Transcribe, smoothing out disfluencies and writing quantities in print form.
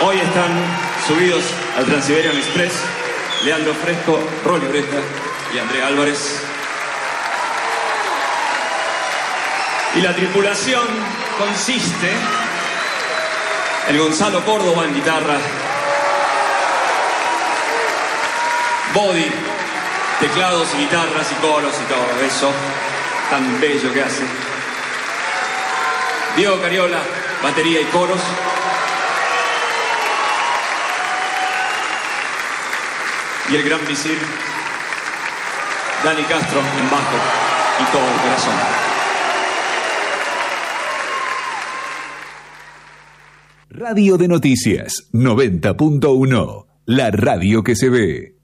Hoy están subidos al Transiberian Express Leandro Fresco, Rolly Oreja y Andrés Álvarez. Y la tripulación consiste en Gonzalo Córdoba en guitarra, Body, teclados y guitarras y coros y todo eso tan bello que hace. Diego Cariola, batería y coros. Y el gran visir Dani Castro en bajo y todo el corazón. Radio de Noticias 90.1, la radio que se ve.